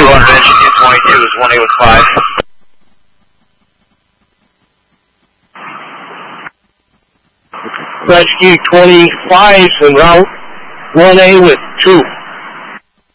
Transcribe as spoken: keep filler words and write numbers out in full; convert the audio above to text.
two hundred engine two twenty-two is one eight with five. Rescue twenty-five en route, one A with two.